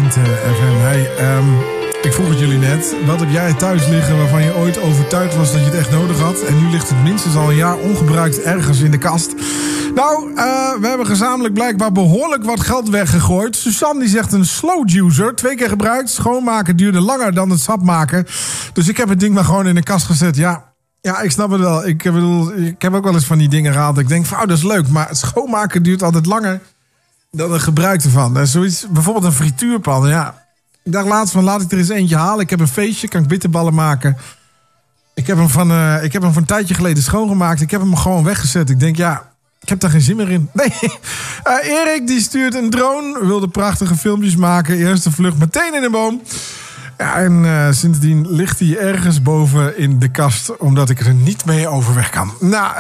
Twente FM. Hey, ik vroeg het jullie net. Wat heb jij thuis liggen waarvan je ooit overtuigd was dat je het echt nodig had? En nu ligt het minstens al een jaar ongebruikt ergens in de kast. Nou, we hebben gezamenlijk blijkbaar behoorlijk wat geld weggegooid. Suzanne die zegt een slow juicer. 2 keer gebruikt. Schoonmaken duurde langer dan het sap maken. Dus ik heb het ding maar gewoon in de kast gezet. Ja, ik snap het wel. Ik heb ook wel eens van die dingen gehaald. Ik denk van, dat is leuk. Maar het schoonmaken duurt altijd langer dan het gebruik ervan. Zoiets, bijvoorbeeld een frituurpan. Ja, ik dacht laatst van, laat ik er eens eentje halen. Ik heb een feestje, kan ik bitterballen maken. Ik heb hem van een tijdje geleden schoongemaakt. Ik heb hem gewoon weggezet. Ik denk, ik heb daar geen zin meer in. Nee. Erik die stuurt een drone. Wilde prachtige filmpjes maken. Eerste vlucht meteen in een boom. Ja, en sindsdien ligt hij ergens boven in de kast. Omdat ik er niet mee overweg kan. Nou,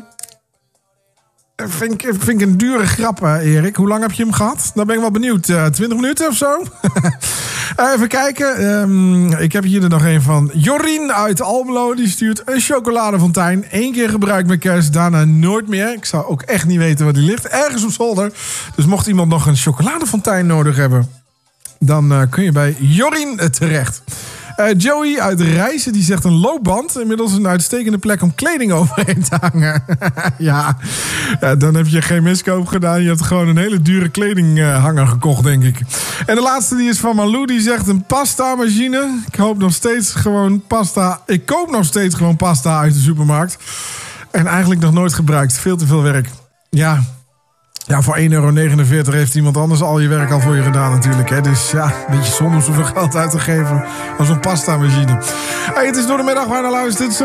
vind ik een dure grap, Erik. Hoe lang heb je hem gehad? Dan ben ik wel benieuwd. 20 minuten of zo? Even kijken. Ik heb hier er nog een van. Jorien uit Almelo. Die stuurt een chocoladefontein. 1 keer gebruikt met kerst. Daarna nooit meer. Ik zou ook echt niet weten waar die ligt. Ergens op zolder. Dus mocht iemand nog een chocoladefontein nodig hebben, dan kun je bij Jorien terecht. Joey uit Rijssen die zegt een loopband. Inmiddels een uitstekende plek om kleding overheen te hangen. ja, dan heb je geen miskoop gedaan. Je hebt gewoon een hele dure kledinghanger gekocht, denk ik. En de laatste die is van Malou. Die zegt een pasta machine. Ik koop nog steeds gewoon pasta uit de supermarkt. En eigenlijk nog nooit gebruikt. Veel te veel werk. Ja, voor €1,49 heeft iemand anders al je werk al voor je gedaan natuurlijk. Hè? Dus een beetje zonde om zoveel geld uit te geven als een pasta machine. Hey, het is door de middag waar je naar luistert.